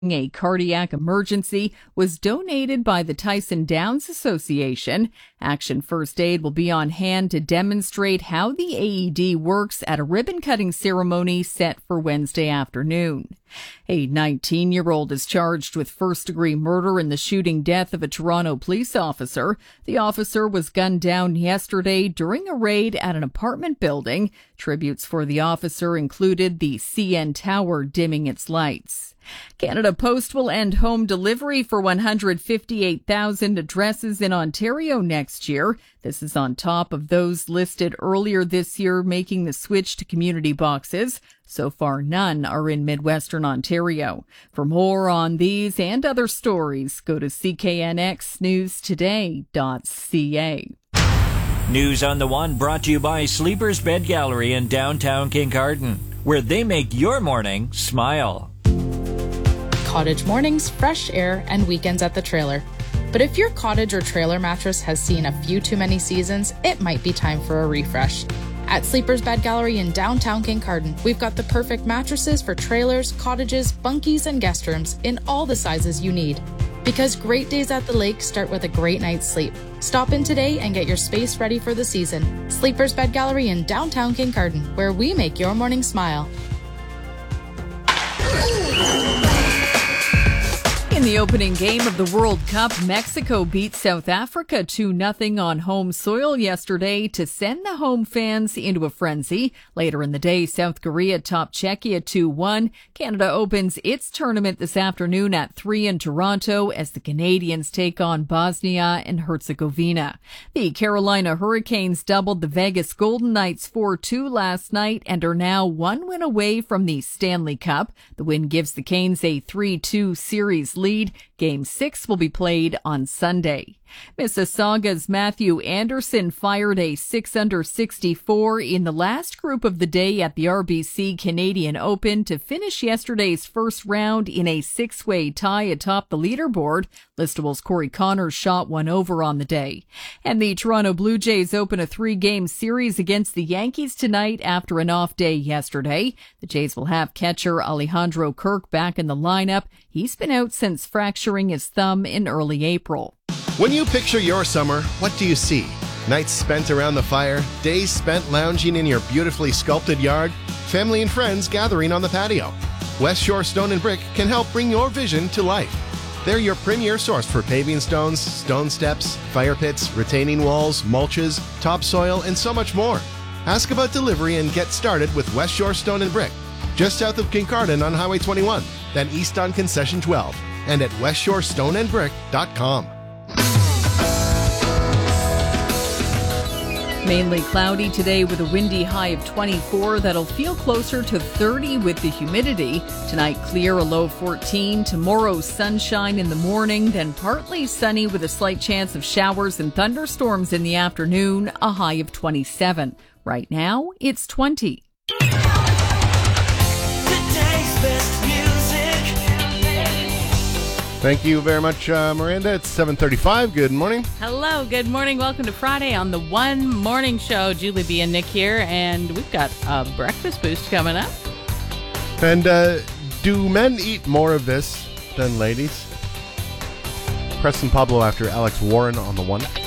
A cardiac emergency was donated by the Tyson Downs Association. Action First Aid will be on hand to demonstrate how the AED works at a ribbon-cutting ceremony set for Wednesday afternoon. A 19-year-old is charged with first-degree murder in the shooting death of a Toronto police officer. The officer was gunned down yesterday during a raid at an apartment building. Tributes for the officer included the CN Tower dimming its lights. Canada Post will end home delivery for 158,000 addresses in Ontario next year. This is on top of those listed earlier this year making the switch to community boxes. So far, none are in Midwestern Ontario. For more on these and other stories, go to cknxnewstoday.ca. News on the One brought to you by Sleepers Bed Gallery in downtown Kincardine, where they make your morning smile. Cottage mornings, fresh air, and weekends at the trailer. But if your cottage or trailer mattress has seen a few too many seasons, it might be time for a refresh. At Sleepers Bed Gallery in downtown Kincardine, we've got the perfect mattresses for trailers, cottages, bunkies, and guest rooms in all the sizes you need. Because great days at the lake start with a great night's sleep. Stop in today and get your space ready for the season. Sleepers Bed Gallery in downtown Kincardine, where we make your morning smile. In the opening game of the World Cup, Mexico beat South Africa 2-0 on home soil yesterday to send the home fans into a frenzy. Later in the day, South Korea topped Czechia 2-1. Canada opens its tournament this afternoon at 3 in Toronto as the Canadians take on Bosnia and Herzegovina. The Carolina Hurricanes doubled the Vegas Golden Knights 4-2 last night and are now one win away from the Stanley Cup. The win gives the Canes a 3-2 series lead. Game 6 will be played on Sunday. Mississauga's Matthew Anderson fired a 6-under-64 in the last group of the day at the RBC Canadian Open to finish yesterday's first round in a six-way tie atop the leaderboard. Listable's Corey Connors shot one over on the day. And the Toronto Blue Jays open a three-game series against the Yankees tonight after an off day yesterday. The Jays will have catcher Alejandro Kirk back in the lineup. He's been out since fracturing his thumb in early April. When you picture your summer, what do you see? Nights spent around the fire, days spent lounging in your beautifully sculpted yard, family and friends gathering on the patio. West Shore Stone and Brick can help bring your vision to life. They're your premier source for paving stones, stone steps, fire pits, retaining walls, mulches, topsoil, and so much more. Ask about delivery and get started with West Shore Stone and Brick, just south of Kincardine on Highway 21, then east on Concession 12, and at westshorestoneandbrick.com. Mainly cloudy today with a windy high of 24 that'll feel closer to 30 with the humidity. Tonight clear, a low 14. Tomorrow sunshine in the morning, then partly sunny with a slight chance of showers and thunderstorms in the afternoon, a high of 27. Right now it's 20. Thank you very much, Miranda. It's 7:35. Good morning. Hello, good morning. Welcome to Friday on the One Morning Show. Julie B. and Nick here, and we've got a breakfast boost coming up. And do men eat more of this than ladies? Preston Pablo after Alex Warren on the One.